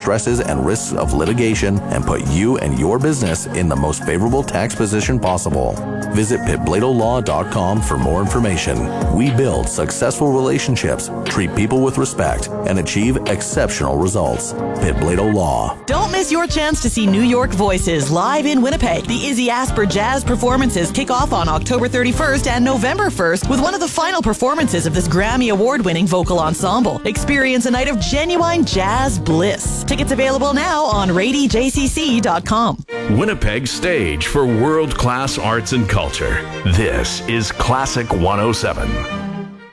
stresses and risks of litigation and put you and your business in the most favorable tax position possible. Visit pitbladolaw.com for more information. We build successful relationships, treat people with respect, and achieve exceptional results. Pitt Blado Law. Don't miss your chance to see New York Voices live in Winnipeg. The Izzy Asper Jazz performances kick off on October 31st and November 1st with one of the final performances of this Grammy Award-winning vocal ensemble. Experience a night of genuine jazz bliss. Tickets available now on radyjcc.com. Winnipeg's stage for world-class arts and culture. This is Classic 107.